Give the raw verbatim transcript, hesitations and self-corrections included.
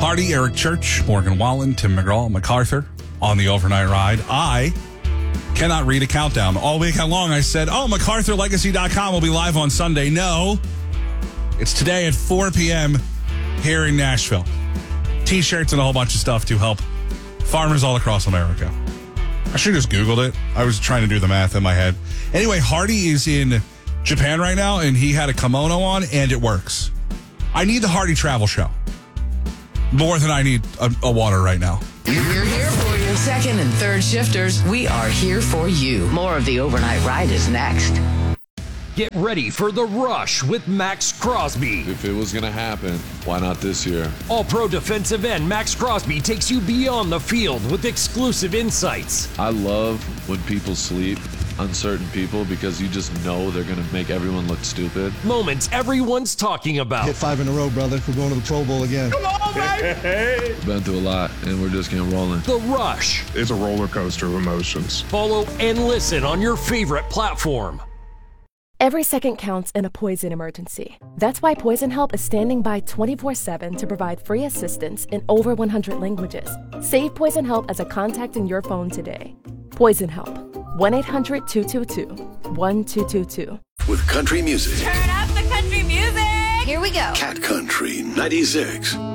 Hardy, Eric Church, Morgan Wallen, Tim McGraw, MacArthur on the overnight ride. I cannot read a countdown. All weekend long, I said, oh, MacArthur Legacy dot com will be live on Sunday. No, it's today at four p.m. here in Nashville. T-shirts and a whole bunch of stuff to help farmers all across America. I should have just Googled it. I was trying to do the math in my head. Anyway, Hardy is in Japan right now, and he had a kimono on, and it works. I need the Hardy travel show more than I need a, a water right now. We're here for you. Second and third shifters, we are here for you. More of the overnight ride is next. Get ready for The Rush with Max Crosby. If it was going to happen, why not this year? All-pro defensive end Max Crosby takes you beyond the field with exclusive insights. I love when people sleep on certain people because you just know they're going to make everyone look stupid. Moments everyone's talking about. Hit five in a row, brother. We're going to the Pro Bowl again. Come on, baby! Been through a lot, and we're just getting rolling. The Rush. It's a roller coaster of emotions. Follow and listen on your favorite platform. Every second counts in a poison emergency. That's why Poison Help is standing by twenty-four seven to provide free assistance in over one hundred languages. Save Poison Help as a contact in your phone today. Poison Help. one eight hundred two two two one two two two. With country music. Turn up the country music. Here we go. Cat Country ninety-six.